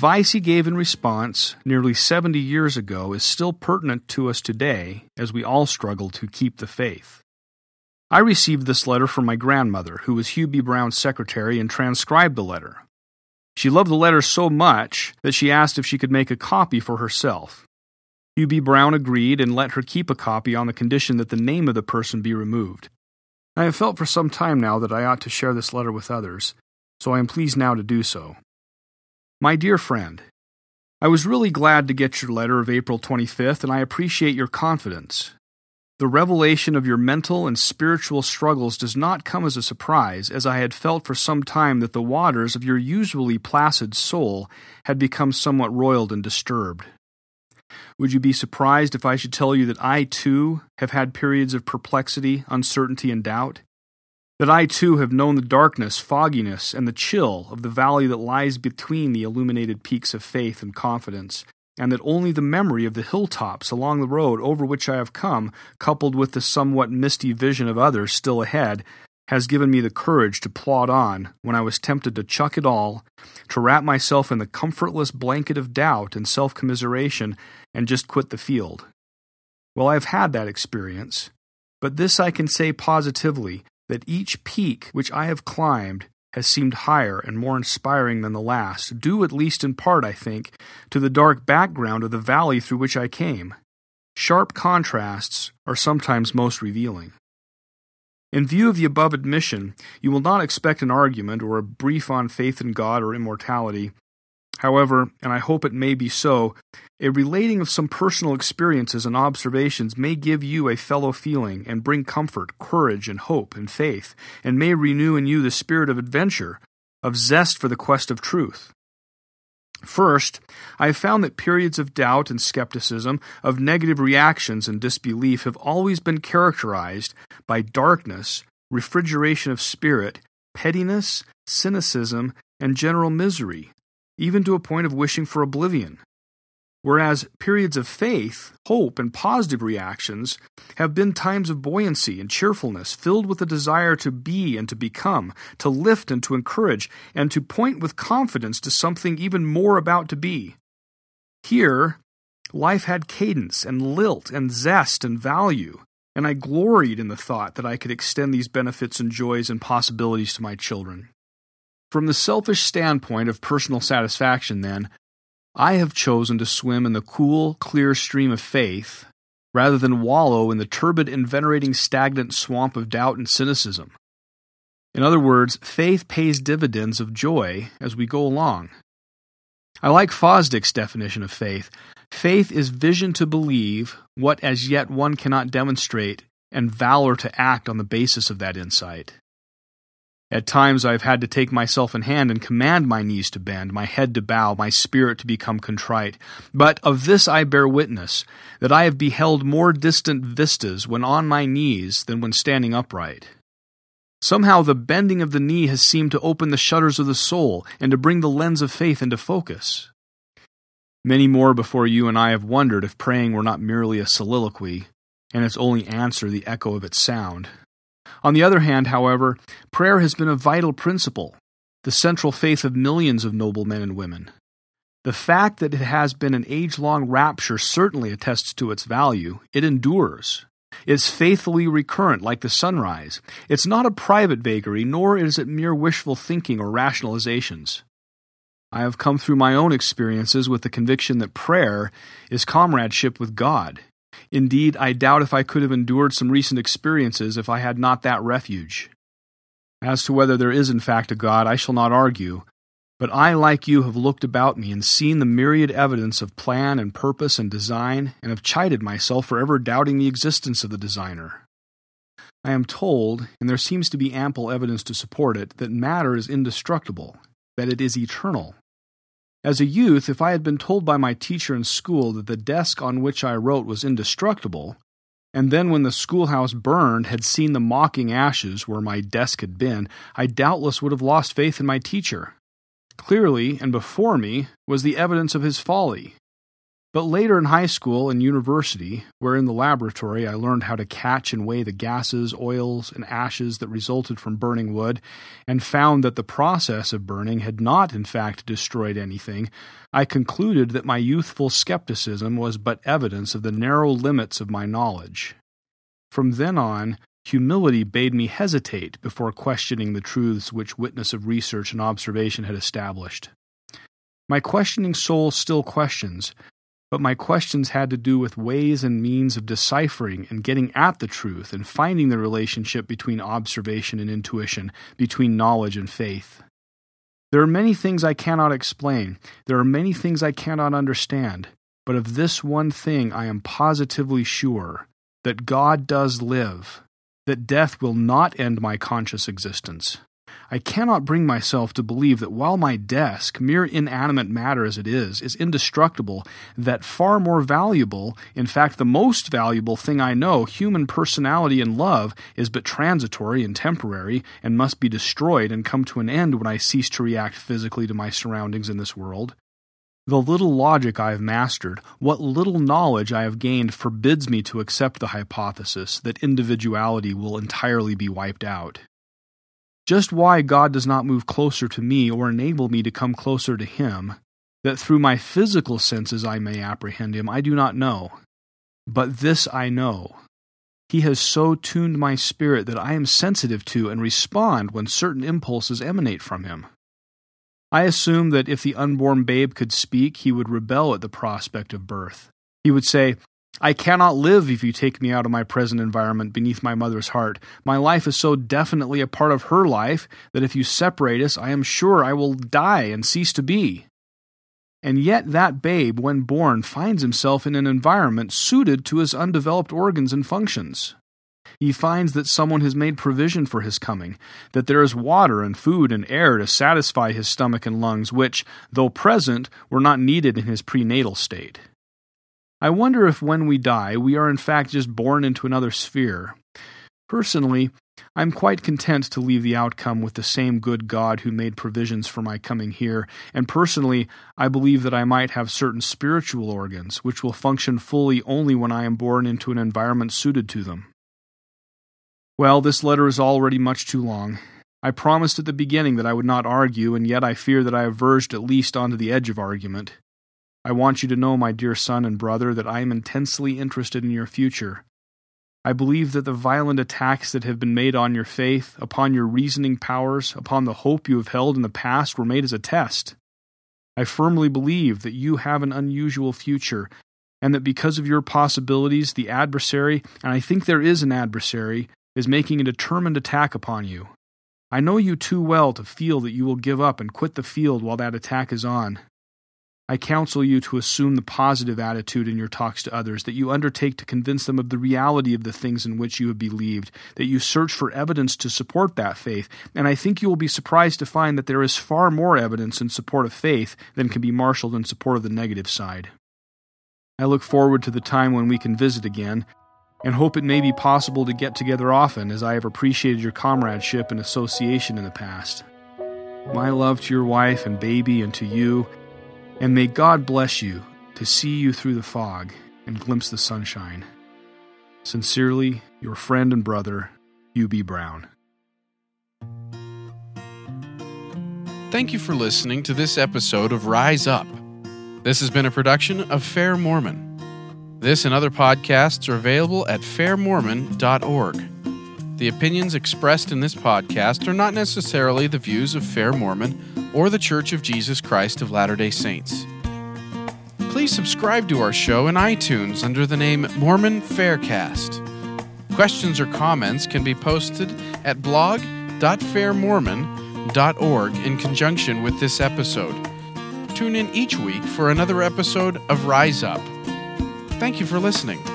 advice he gave in response nearly 70 years ago is still pertinent to us today as we all struggle to keep the faith. I received this letter from my grandmother, who was Hugh B. Brown's secretary, and transcribed the letter. She loved the letter so much that she asked if she could make a copy for herself. Hugh B. Brown agreed and let her keep a copy on the condition that the name of the person be removed. I have felt for some time now that I ought to share this letter with others, so I am pleased now to do so. My dear friend, I was really glad to get your letter of April 25th, and I appreciate your confidence. The revelation of your mental and spiritual struggles does not come as a surprise, as I had felt for some time that the waters of your usually placid soul had become somewhat roiled and disturbed. Would you be surprised if I should tell you that I, too, have had periods of perplexity, uncertainty, and doubt? That I, too, have known the darkness, fogginess, and the chill of the valley that lies between the illuminated peaks of faith and confidence, and that only the memory of the hilltops along the road over which I have come, coupled with the somewhat misty vision of others still ahead, has given me the courage to plod on when I was tempted to chuck it all, to wrap myself in the comfortless blanket of doubt and self-commiseration, and just quit the field. Well, I've had that experience, but this I can say positively, that each peak which I have climbed has seemed higher and more inspiring than the last, due at least in part, I think, to the dark background of the valley through which I came. Sharp contrasts are sometimes most revealing. In view of the above admission, you will not expect an argument or a brief on faith in God or immortality. However, and I hope it may be so, a relating of some personal experiences and observations may give you a fellow feeling and bring comfort, courage, and hope and faith, and may renew in you the spirit of adventure, of zest for the quest of truth. First, I have found that periods of doubt and skepticism, of negative reactions and disbelief have always been characterized by darkness, refrigeration of spirit, pettiness, cynicism, and general misery, even to a point of wishing for oblivion. Whereas periods of faith, hope, and positive reactions have been times of buoyancy and cheerfulness, filled with the desire to be and to become, to lift and to encourage, and to point with confidence to something even more about to be. Here, life had cadence and lilt and zest and value, and I gloried in the thought that I could extend these benefits and joys and possibilities to my children. From the selfish standpoint of personal satisfaction, then, I have chosen to swim in the cool, clear stream of faith rather than wallow in the turbid, invigorating, stagnant swamp of doubt and cynicism. In other words, faith pays dividends of joy as we go along. I like Fosdick's definition of faith. Faith is vision to believe what as yet one cannot demonstrate, and valor to act on the basis of that insight. At times I have had to take myself in hand and command my knees to bend, my head to bow, my spirit to become contrite. But of this I bear witness, that I have beheld more distant vistas when on my knees than when standing upright. Somehow the bending of the knee has seemed to open the shutters of the soul and to bring the lens of faith into focus. Many more before you and I have wondered if praying were not merely a soliloquy, and its only answer the echo of its sound. On the other hand, however, prayer has been a vital principle, the central faith of millions of noble men and women. The fact that it has been an age-long rapture certainly attests to its value. It endures. It's faithfully recurrent like the sunrise. It's not a private vagary, nor is it mere wishful thinking or rationalizations. I have come through my own experiences with the conviction that prayer is comradeship with God. Indeed, I doubt if I could have endured some recent experiences if I had not that refuge. As to whether there is in fact a God, I shall not argue, but I, like you, have looked about me and seen the myriad evidence of plan and purpose and design, and have chided myself for ever doubting the existence of the designer. I am told, and there seems to be ample evidence to support it, that matter is indestructible, that it is eternal. As a youth, if I had been told by my teacher in school that the desk on which I wrote was indestructible, and then when the schoolhouse burned had seen the mocking ashes where my desk had been, I doubtless would have lost faith in my teacher. Clearly, and before me, was the evidence of his folly. But later in high school and university, where in the laboratory I learned how to catch and weigh the gases, oils, and ashes that resulted from burning wood, and found that the process of burning had not in fact destroyed anything, I concluded that my youthful skepticism was but evidence of the narrow limits of my knowledge. From then on, humility bade me hesitate before questioning the truths which witness of research and observation had established. My questioning soul still questions, but my questions had to do with ways and means of deciphering and getting at the truth and finding the relationship between observation and intuition, between knowledge and faith. There are many things I cannot explain. There are many things I cannot understand. But of this one thing I am positively sure, that God does live, that death will not end my conscious existence. I cannot bring myself to believe that while my desk, mere inanimate matter as it is indestructible, that far more valuable, in fact the most valuable thing I know, human personality and love, is but transitory and temporary, and must be destroyed and come to an end when I cease to react physically to my surroundings in this world. The little logic I have mastered, what little knowledge I have gained, forbids me to accept the hypothesis that individuality will entirely be wiped out. Just why God does not move closer to me or enable me to come closer to Him, that through my physical senses I may apprehend Him, I do not know. But this I know. He has so tuned my spirit that I am sensitive to and respond when certain impulses emanate from Him. I assume that if the unborn babe could speak, he would rebel at the prospect of birth. He would say, "I cannot live if you take me out of my present environment beneath my mother's heart. My life is so definitely a part of her life that if you separate us, I am sure I will die and cease to be." And yet that babe, when born, finds himself in an environment suited to his undeveloped organs and functions. He finds that someone has made provision for his coming, that there is water and food and air to satisfy his stomach and lungs, which, though present, were not needed in his prenatal state. I wonder if when we die, we are in fact just born into another sphere. Personally, I am quite content to leave the outcome with the same good God who made provisions for my coming here, and personally, I believe that I might have certain spiritual organs, which will function fully only when I am born into an environment suited to them. Well, this letter is already much too long. I promised at the beginning that I would not argue, and yet I fear that I have verged at least onto the edge of argument. I want you to know, my dear son and brother, that I am intensely interested in your future. I believe that the violent attacks that have been made on your faith, upon your reasoning powers, upon the hope you have held in the past were made as a test. I firmly believe that you have an unusual future, and that because of your possibilities, the adversary, and I think there is an adversary, is making a determined attack upon you. I know you too well to feel that you will give up and quit the field while that attack is on. I counsel you to assume the positive attitude in your talks to others, that you undertake to convince them of the reality of the things in which you have believed, that you search for evidence to support that faith, and I think you will be surprised to find that there is far more evidence in support of faith than can be marshaled in support of the negative side. I look forward to the time when we can visit again, and hope it may be possible to get together often, as I have appreciated your comradeship and association in the past. My love to your wife and baby and to you, and may God bless you to see you through the fog and glimpse the sunshine. Sincerely, your friend and brother, Hugh B. Brown. Thank you for listening to this episode of Rise Up. This has been a production of Fair Mormon. This and other podcasts are available at fairmormon.org. The opinions expressed in this podcast are not necessarily the views of Fair Mormon or the Church of Jesus Christ of Latter-day Saints. Please subscribe to our show in iTunes under the name Mormon Faircast. Questions or comments can be posted at blog.fairmormon.org in conjunction with this episode. Tune in each week for another episode of Rise Up. Thank you for listening.